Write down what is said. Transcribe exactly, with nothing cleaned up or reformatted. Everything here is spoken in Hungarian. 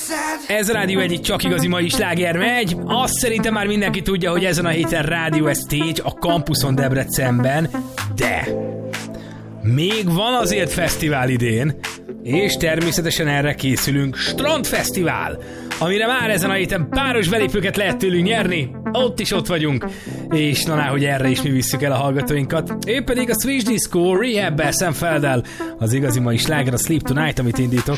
Ez a Rádió egyik csak igazi mai sláger megy. Azt szerintem már mindenki tudja, hogy ezen a héten Rádió Stage a Campuson Debrecenben, de még van azért fesztivál idén, és természetesen erre készülünk. Strandfesztivál, amire már ezen a héten páros belépőket lehet tőlünk nyerni. Ott is ott vagyunk, és na, hogy erre is mi visszük el a hallgatóinkat. Ő pedig a Switch Disco Rehab-bel, Sam Felddel, az igazi mai sláger, a Sleep Tonight, amit indítok.